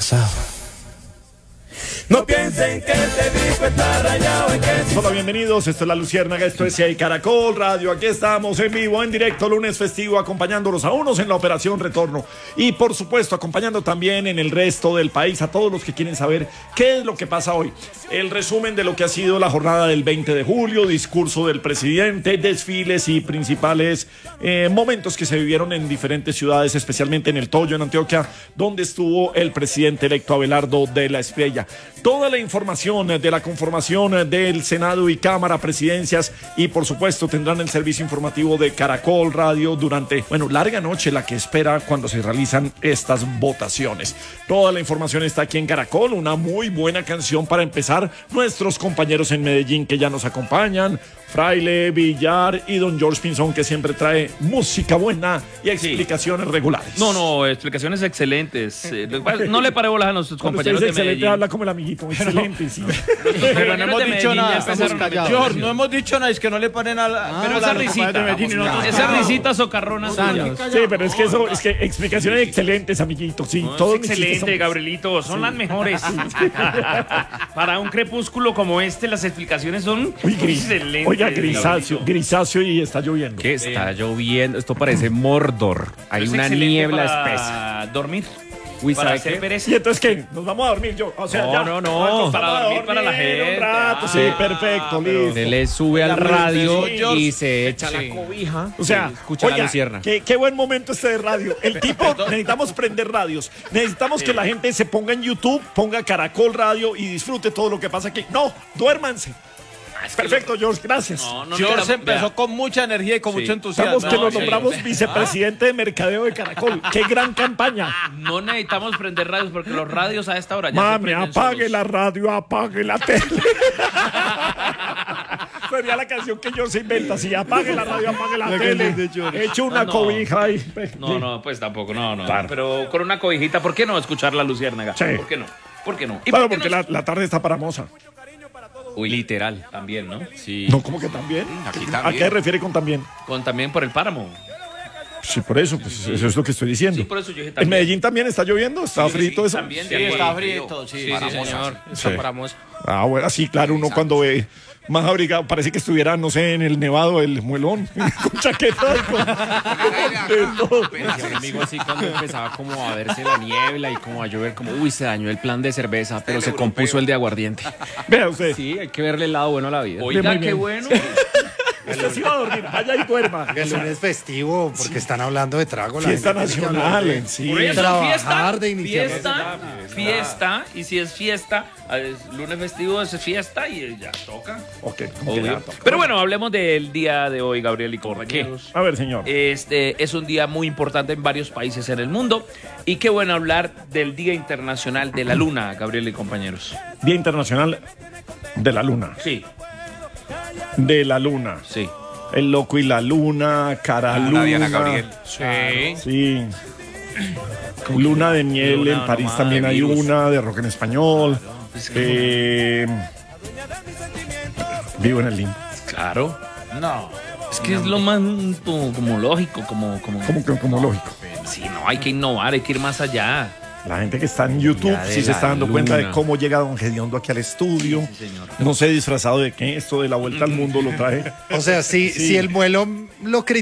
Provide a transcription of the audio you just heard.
pasado. No piensen que este disco está rayado y que... Hola, bienvenidos, esto es La Luciérnaga, esto es Caracol Radio, aquí estamos en vivo, en directo, lunes festivo, acompañándolos a unos en la Operación Retorno y por supuesto acompañando también en el resto del país a todos los que quieren saber qué es lo que pasa hoy. El resumen de lo que ha sido la jornada del 20 de julio, discurso del presidente, desfiles y principales momentos que se vivieron en diferentes ciudades, especialmente en El Toyo, en Antioquia, donde estuvo el presidente electo Abelardo de la Espriella. Toda la información de la conformación del Senado y Cámara, presidencias y por supuesto tendrán el servicio informativo de Caracol Radio durante, larga noche la que espera cuando se realizan estas votaciones. Toda la información está aquí en Caracol, una muy buena canción para empezar. Nuestros compañeros en Medellín que ya nos acompañan, Fraile, Villar y don George Pinzón, que siempre trae música buena y explicaciones regulares. Explicaciones excelentes. No le pare bolas a nuestros compañeros de excelente, Medellín. habla como el amiguito, excelente, sí. Pero no hemos dicho nada, George, no hemos dicho nada, es que no le paren a la... Pero esa risita, esa risita socarrona. Sí, pero es que explicaciones excelentes, amiguito, sí. No, todo es excelente, Gabrielito, son las mejores. Para un crepúsculo como este, las explicaciones son excelentes. Oiga, grisáceo y está lloviendo. ¿Qué está lloviendo? Esto parece Mordor. Hay una niebla espesa. Dormir. Uy, Para ¿sabe hacer qué? pereza. ¿Y entonces qué? ¿Nos vamos a dormir yo? O sea, No. Para dormir para la gente. Un rato, sí, perfecto, listo. Se le sube al radio y se echa la cobija. O sea, escucha la lucierna. Qué buen momento este de radio. El tipo, necesitamos prender radios. Necesitamos que la gente se ponga en YouTube, ponga Caracol Radio y disfrute todo lo que pasa aquí. No, duérmanse. Perfecto, George, gracias. George empezó con mucha energía y con mucho entusiasmo. Estamos que nos nombramos vicepresidente de mercadeo de Caracol. ¡Qué gran campaña! No necesitamos prender radios porque los radios a esta hora ya Mami, se prenden apague solos. la radio, apague la tele. Sería la canción que George se inventa. Sí, apague la radio, apague la tele. Eche una cobija ahí. No, pues tampoco, no. Claro. Pero con una cobijita, ¿por qué no escuchar la Luciérnaga? Sí. ¿Por qué no? ¿Y Claro, por qué porque la tarde está para moza. Uy, literal. También, ¿no? Sí. No, ¿cómo que también? Aquí ¿A también. qué se refiere con también? También por el páramo. Sí, por eso, pues eso es lo que estoy diciendo. Sí, por eso yo dije ¿En también. Medellín también está lloviendo? ¿Está frito eso? También, Sí, está frito, sí, señor. Sí. Paramos. Ah, bueno, sí, claro, uno cuando ve más abrigado, parece que estuviera, no sé, en el Nevado del Muelón, con chaqueta y con Mi amigo así cuando empezaba como a verse la niebla y como a llover, como se dañó el plan de cerveza, pero se compuso el de aguardiente. Vea usted, Sí, hay que verle el lado bueno a la vida. Muy Oiga, bien. qué bueno. usted sí va a dormir, vaya y duerma. El lunes festivo, porque están hablando de trago. la Fiesta gente tiene que hablar nacional, de- sí. Por eso, Trabajar de iniciar. fiesta, y si es fiesta, lunes festivo es fiesta y ya toca. Ok, Obvio. Pero bueno, hablemos del día de hoy, Gabriel y compañeros. A ver, señor. Este es un día muy importante en varios países en el mundo y qué bueno hablar del Día Internacional de la Luna, Gabriel y compañeros. Día Internacional de la Luna. Sí, De la Luna. sí. El loco y la luna, cara luna. Diana Gabriel. Sí. Luna de miel, Luna en París nomás también de hay virus. una, de rock en español. Vivo en el limbo. Claro. No. Es que es lo más como lógico, como Como lógico. sí, no, hay que innovar, hay que ir más allá. La gente que está en YouTube Día de sí se está la dando cuenta de luna. cómo llega Don Gediondo aquí al estudio. señor. No sé disfrazado de qué, esto de la vuelta al mundo lo trae. O sea, si el muelo lo